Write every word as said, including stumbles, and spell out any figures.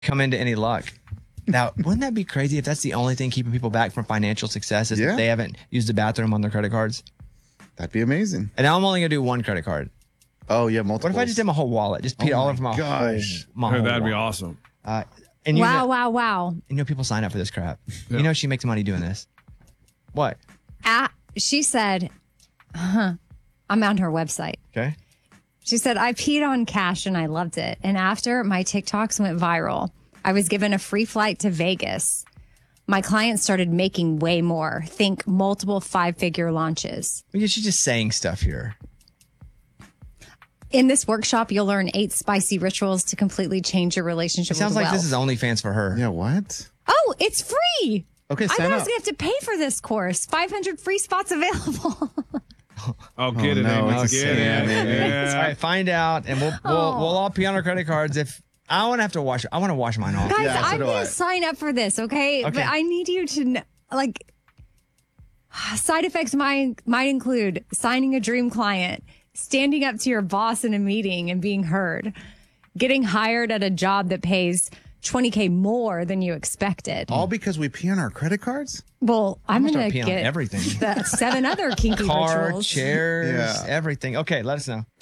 come into any luck. Now, wouldn't that be crazy if that's the only thing keeping people back from financial success is Yeah. that they haven't used the bathroom on their credit cards? That'd be amazing. And now I'm only going to do one credit card. Oh, yeah, multiple. What if I just did my whole wallet? Just paid Oh all my over my gosh. whole, my Hey, whole that'd be wallet. awesome. Uh, and you Wow, know, wow, wow. you know people sign up for this crap. Yeah. You know she makes money doing this. What? Ah, she said, huh, I'm on her website. Okay. She said, I peed on cash and I loved it. And after my TikToks went viral, I was given a free flight to Vegas. My clients started making way more. Think multiple five figure launches. Well, yeah, she's just saying stuff here. In this workshop, you'll learn eight spicy rituals to completely change your It relationship sounds with like wealth. this is OnlyFans for her. Yeah, what? Oh, it's free. Okay, I sign thought I was up. going to have to pay for this course. five hundred free spots available. Oh, get it, no, Amy. it's a Get scam, it. Amy. Yeah. All right, find out, and we'll we'll, Oh. we'll all pee on our credit cards. If I want to have to wash, I want to wash mine off. Guys, Yeah, so I'm do going I. to sign up for this, okay? Okay. But I need you to, kn- like, side effects might, might include signing a dream client, standing up to your boss in a meeting and being heard, getting hired at a job that pays twenty K more than you expected. All because we pee on our credit cards? Well, I'm gonna going start to peeing on get everything. the seven other kinky Car, rituals. chairs, Yeah. everything. Okay, let us know.